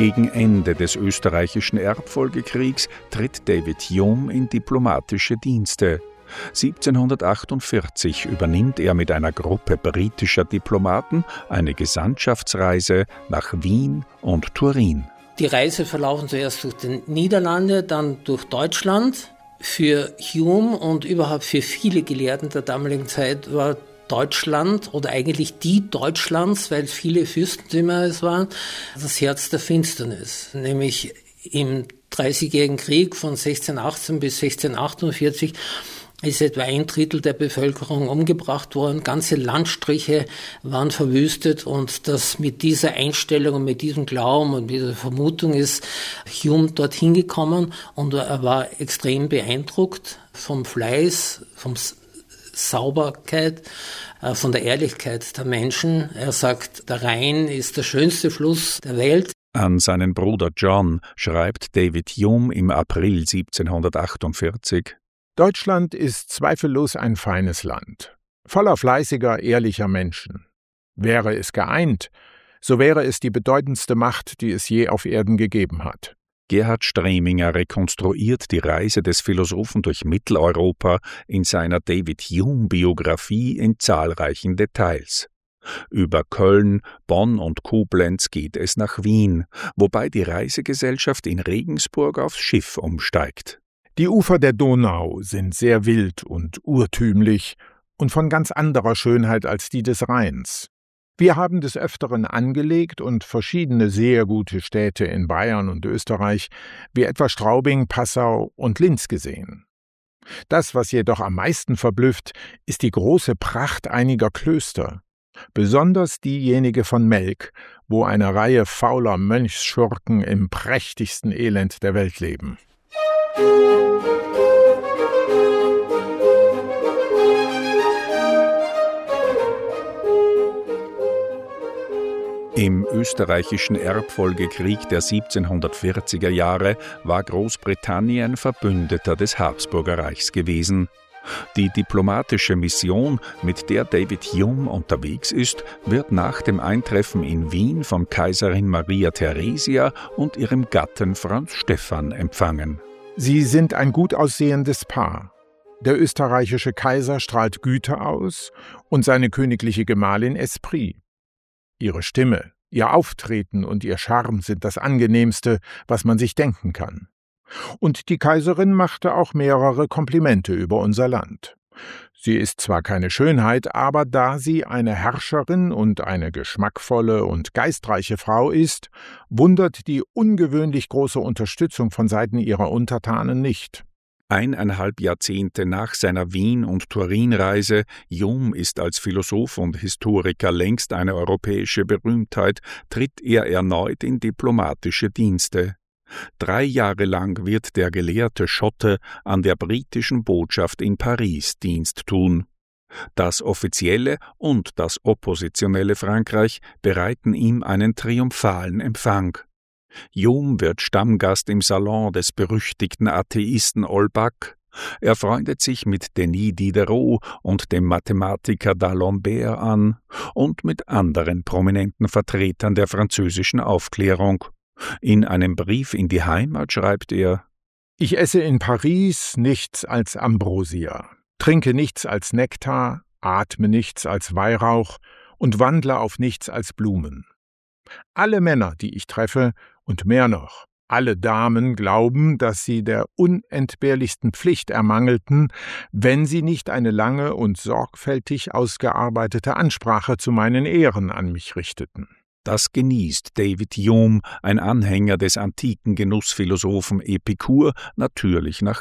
Gegen Ende des österreichischen Erbfolgekriegs tritt David Hume in diplomatische Dienste. 1748 übernimmt er mit einer Gruppe britischer Diplomaten eine Gesandtschaftsreise nach Wien und Turin. Die Reise verlaufen zuerst durch die Niederlande, dann durch Deutschland. Für Hume und überhaupt für viele Gelehrten der damaligen Zeit war Deutschland oder eigentlich die Deutschlands, weil viele Fürstentümer es waren, das Herz der Finsternis. Nämlich im Dreißigjährigen Krieg von 1618 bis 1648 ist etwa 1/3 der Bevölkerung umgebracht worden. Ganze Landstriche waren verwüstet und das mit dieser Einstellung und mit diesem Glauben und dieser Vermutung ist Hume dorthin gekommen und er war extrem beeindruckt vom Fleiß, vom Sauberkeit, von der Ehrlichkeit der Menschen. Er sagt, der Rhein ist der schönste Fluss der Welt. An seinen Bruder John schreibt David Hume im April 1748: Deutschland ist zweifellos ein feines Land, voller fleißiger, ehrlicher Menschen. Wäre es geeint, so wäre es die bedeutendste Macht, die es je auf Erden gegeben hat. Gerhard Streminger rekonstruiert die Reise des Philosophen durch Mitteleuropa in seiner David-Hume-Biografie in zahlreichen Details. Über Köln, Bonn und Koblenz geht es nach Wien, wobei die Reisegesellschaft in Regensburg aufs Schiff umsteigt. Die Ufer der Donau sind sehr wild und urtümlich und von ganz anderer Schönheit als die des Rheins. Wir haben des Öfteren angelegt und verschiedene sehr gute Städte in Bayern und Österreich, wie etwa Straubing, Passau und Linz gesehen. Das, was jedoch am meisten verblüfft, ist die große Pracht einiger Klöster, besonders diejenige von Melk, wo eine Reihe fauler Mönchsschurken im prächtigsten Elend der Welt leben. Im österreichischen Erbfolgekrieg der 1740er Jahre war Großbritannien Verbündeter des Habsburgerreichs gewesen. Die diplomatische Mission, mit der David Hume unterwegs ist, wird nach dem Eintreffen in Wien von Kaiserin Maria Theresia und ihrem Gatten Franz Stephan empfangen. Sie sind ein gut aussehendes Paar. Der österreichische Kaiser strahlt Güte aus und seine königliche Gemahlin Esprit. Ihre Stimme, ihr Auftreten und ihr Charme sind das Angenehmste, was man sich denken kann. Und die Kaiserin machte auch mehrere Komplimente über unser Land. Sie ist zwar keine Schönheit, aber da sie eine Herrscherin und eine geschmackvolle und geistreiche Frau ist, wundert die ungewöhnlich große Unterstützung von Seiten ihrer Untertanen nicht. 1,5 Jahrzehnte nach seiner Wien- und Turin-Reise, Hume ist als Philosoph und Historiker längst eine europäische Berühmtheit, tritt er erneut in diplomatische Dienste. 3 Jahre lang wird der gelehrte Schotte an der britischen Botschaft in Paris Dienst tun. Das offizielle und das oppositionelle Frankreich bereiten ihm einen triumphalen Empfang. Hume wird Stammgast im Salon des berüchtigten Atheisten Holbach. Er freundet sich mit Denis Diderot und dem Mathematiker d'Alembert an und mit anderen prominenten Vertretern der französischen Aufklärung. In einem Brief in die Heimat schreibt er: Ich esse in Paris nichts als Ambrosia, trinke nichts als Nektar, atme nichts als Weihrauch und wandle auf nichts als Blumen. Alle Männer, die ich treffe, und mehr noch, alle Damen glauben, dass sie der unentbehrlichsten Pflicht ermangelten, wenn sie nicht eine lange und sorgfältig ausgearbeitete Ansprache zu meinen Ehren an mich richteten. Das genießt David Hume, ein Anhänger des antiken Genussphilosophen Epikur, natürlich nach